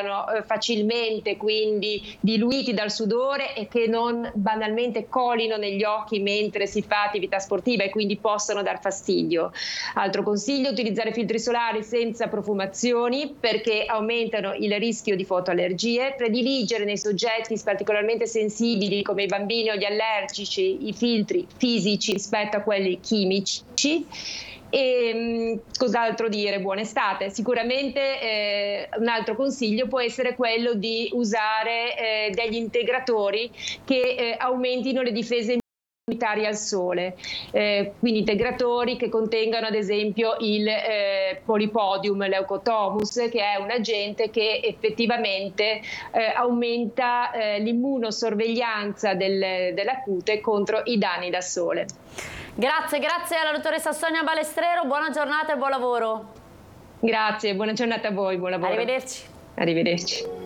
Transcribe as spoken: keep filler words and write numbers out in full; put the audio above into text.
vengano eh, facilmente quindi diluiti dal sudore e che non banalmente colino negli occhi mentre si fa attività sportiva e quindi possano dar fastidio. Altro consiglio: utilizzare filtri solari senza profumazioni perché aumentano il rischio di fotoallergie. Prediligere nei soggetti particolarmente sensibili come i bambini o gli allergici i filtri fisici rispetto a quelli chimici. E cos'altro dire? Buona estate. Sicuramente eh, un altro consiglio può essere quello di usare eh, degli integratori che eh, aumentino le difese immunitarie al sole, eh, quindi integratori che contengano ad esempio il eh, Polypodium leucotomus, che è un agente che effettivamente eh, aumenta eh, l'immunosorveglianza del, della cute contro i danni da sole. Grazie, grazie alla dottoressa Sonia Balestrero, buona giornata e buon lavoro. Grazie, buona giornata a voi, buon lavoro. Arrivederci. Arrivederci.